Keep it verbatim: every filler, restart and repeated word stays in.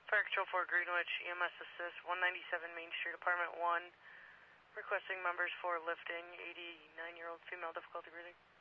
Fire Control for Greenwich, E M S Assist, one ninety-seven Main Street, Apartment one. Requesting members for lifting, eighty-nine-year-old female, difficulty breathing.